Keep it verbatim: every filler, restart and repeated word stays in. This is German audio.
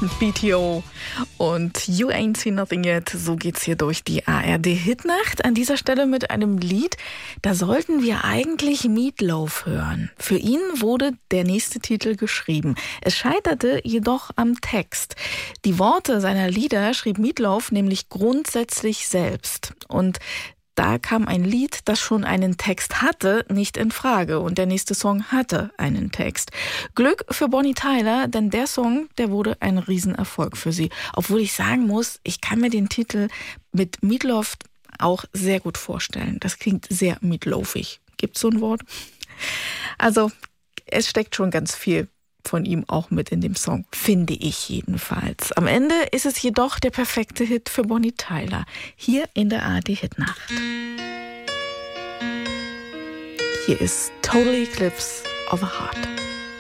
B T O und You Ain't Seen Nothing Yet. So geht's hier durch die A R D-Hitnacht. An dieser Stelle mit einem Lied, da sollten wir eigentlich Meatloaf hören. Für ihn wurde der nächste Titel geschrieben. Es scheiterte jedoch am Text. Die Worte seiner Lieder schrieb Meatloaf nämlich grundsätzlich selbst. Und da kam ein Lied, das schon einen Text hatte, nicht in Frage. Und der nächste Song hatte einen Text. Glück für Bonnie Tyler, denn der Song, der wurde ein Riesenerfolg für sie. Obwohl ich sagen muss, ich kann mir den Titel mit Meatloaf auch sehr gut vorstellen. Das klingt sehr Meatloafig. Gibt's so ein Wort? Also, es steckt schon ganz viel von ihm auch mit in dem Song, finde ich jedenfalls. Am Ende ist es jedoch der perfekte Hit für Bonnie Tyler, hier in der A R D-Hitnacht. Hier ist Total Eclipse of a Heart.